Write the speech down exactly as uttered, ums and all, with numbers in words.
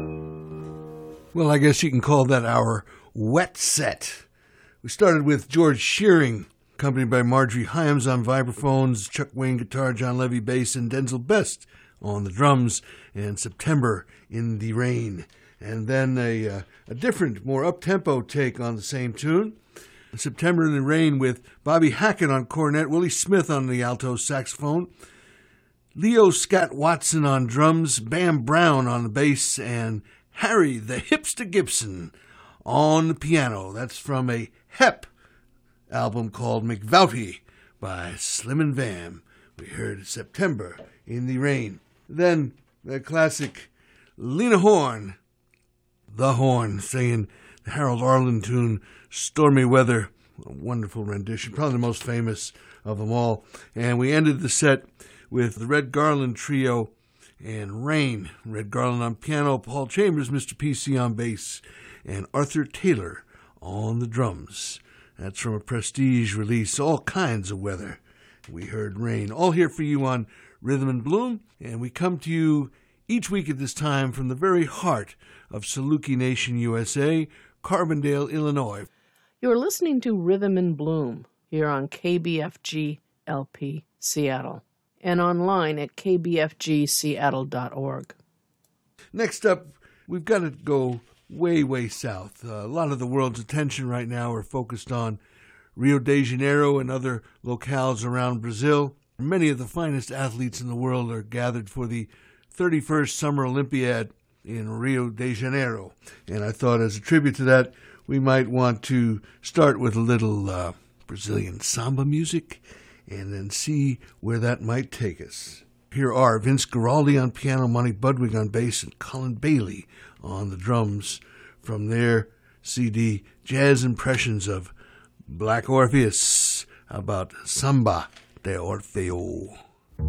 Well, I guess you can call that our wet set. We started with George Shearing, accompanied by Marjorie Hyams on vibraphones, Chuck Wayne guitar, John Levy bass, and Denzel Best on the drums, and September in the Rain. And then a, uh, a different, more up-tempo take on the same tune, September in the Rain, with Bobby Hackett on cornet, Willie Smith on the alto saxophone, Leo Scott Watson on drums, Bam Brown on the bass, and Harry the Hipster Gibson on the piano. That's from a Hep album called McVouty by Slim and Vam. We heard September in the Rain. Then the classic Lena Horne, The Horn, singing the Harold Arlen tune, Stormy Weather. A wonderful rendition, probably the most famous of them all. And we ended the set with the Red Garland Trio and Rain. Red Garland on piano, Paul Chambers, Mister P C on bass, and Arthur Taylor on the drums. That's from a Prestige release, All Kinds of Weather. We heard Rain. All here for you on Rhythm and Bloom, and we come to you each week at this time from the very heart of Saluki Nation, U S A, Carbondale, Illinois. You're listening to Rhythm and Bloom here on K B F G L P Seattle and online at k b f g seattle dot org. Next up, we've got to go way, way south. Uh, a lot of the world's attention right now are focused on Rio de Janeiro and other locales around Brazil. Many of the finest athletes in the world are gathered for the thirty-first Summer Olympiad in Rio de Janeiro. And I thought as a tribute to that, we might want to start with a little uh, Brazilian samba music and then see where that might take us. Here are Vince Guaraldi on piano, Monty Budwig on bass, and Colin Bailey on the drums from their C D, Jazz Impressions of Black Orpheus, about Samba de Orfeo.